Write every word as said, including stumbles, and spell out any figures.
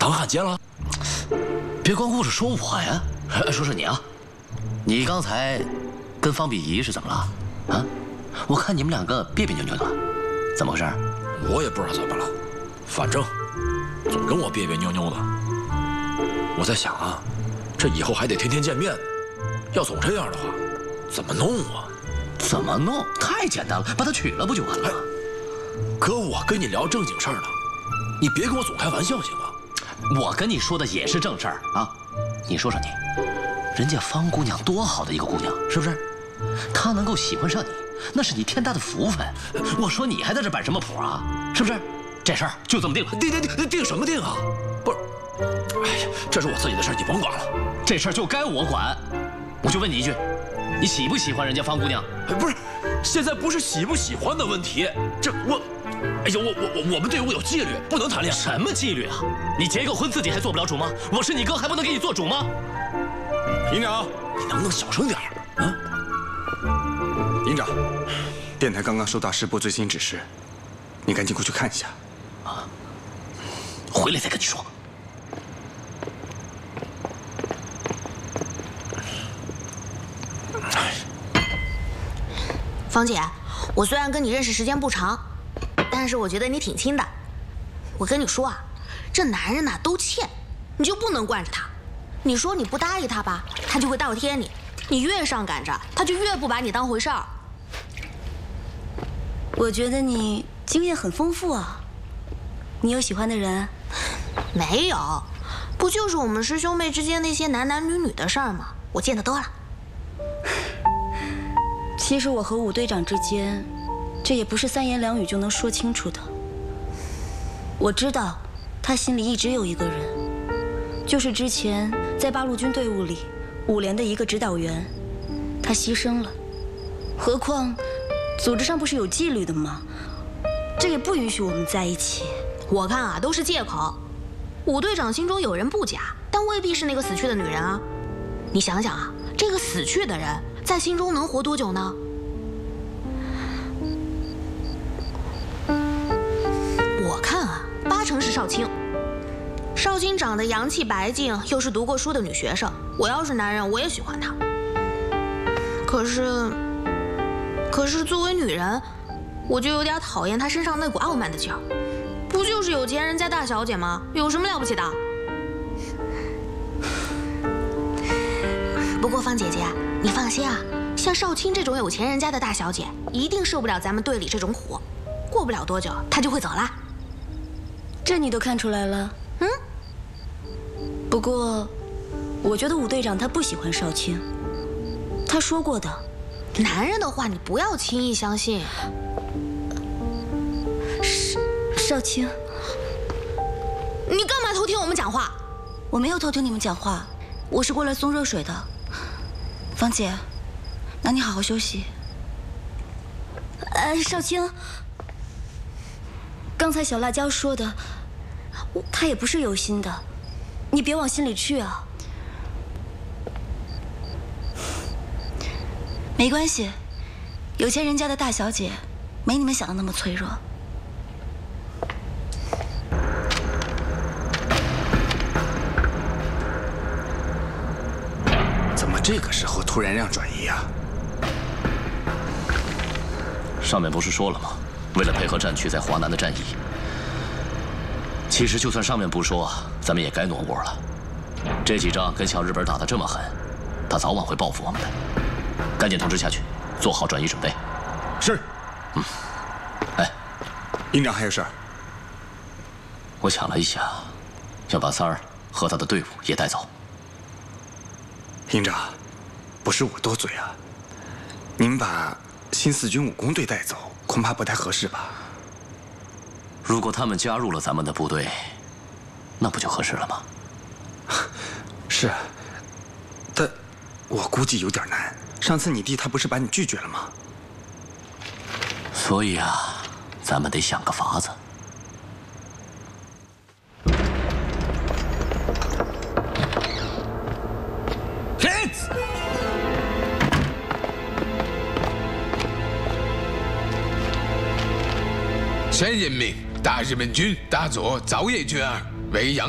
当汉奸了？ 别光顾着说我呀，说说你啊，你刚才跟方碧仪是怎么了？啊，我看你们两个别别扭扭的，怎么回事？ 我也不知道怎么了，反正总跟我别别扭扭的。我在想啊，这以后还得天天见面，要总这样的话，怎么弄啊？ 怎么弄？太简单了，把他娶了不就完了？哎， 可我跟你聊正经事儿呢，你别跟我总开玩笑行吗？ 我跟你说的也是正事儿啊！你说说你，人家方姑娘多好的一个姑娘，是不是？她能够喜欢上你，那是你天大的福分。我说你还在这摆什么谱啊？是不是？这事儿就这么定了。 定定定定什么定啊？不是，哎呀，这是我自己的事儿，你甭管了。 这事儿就该我管。我就问你一句，你喜不喜欢人家方姑娘？ 不是，现在不是喜不喜欢的问题，这我。哎呀，我我我我们队伍有纪律，不能谈恋爱。 什么纪律啊？你结个婚自己还做不了主吗？我是你哥，还不能给你做主吗？ 营长，你能不能小声点儿啊？ 营长，电台刚刚收到师部最新指示，你赶紧过去看一下。 啊，回来再跟你说。 芳姐，我虽然跟你认识时间不长，但是我觉得你挺亲的。我跟你说啊，这男人呐都欠，你就不能惯着他。你说你不搭理他吧，他就会倒贴你；你越上赶着，他就越不把你当回事儿。 我觉得你经验很丰富啊。你有喜欢的人？ 没有，不就是我们师兄妹之间那些男男女女的事儿吗？我见得多了。 其实我和武队长之间，这也不是三言两语就能说清楚的。我知道，他心里一直有一个人，就是之前在八路军队伍里，五连的一个指导员，他牺牲了。何况，组织上不是有纪律的吗？这也不允许我们在一起。 我看啊，都是借口。武队长心中有人不假，但未必是那个死去的女人啊。你想想啊，这个死去的人在心中能活多久呢？我看啊，八成是少卿。少卿长得洋气白净，又是读过书的女学生。我要是男人，我也喜欢她。可是，可是作为女人，我就有点讨厌她身上那股傲慢的劲儿。不就是有钱人家大小姐吗？有什么了不起的？不过方姐姐，你放心啊，像少卿这种有钱人家的大小姐，一定受不了咱们队里这种火，过不了多久她就会走啦。 这你都看出来了？ 嗯。 不过，我觉得武队长他不喜欢少卿，他说过的。 男人的话你不要轻易相信。 少卿， 你干嘛偷听我们讲话？ 我没有偷听你们讲话，我是过来送热水的。芳姐，那你好好休息。呃，少卿，刚才小辣椒说的，他也不是有心的，你别往心里去啊。没关系，有钱人家的大小姐，没你们想的那么脆弱。 这个时候突然让转移啊！ 上面不是说了吗？为了配合战区在华南的战役，其实就算上面不说，咱们也该挪窝了。这几仗跟小日本打得这么狠，他早晚会报复我们的。赶紧通知下去，做好转移准备。 是。 嗯。哎， 营长还有事儿。 我想了一下，要把三儿和他的队伍也带走。 营长，不是我多嘴啊，您把新四军武工队带走，恐怕不太合适吧？ 如果他们加入了咱们的部队，那不就合适了吗？ 是，但我估计有点难。上次你弟他不是把你拒绝了吗？ 所以啊，咱们得想个法子。 全人民，大日本军大佐早野俊二为杨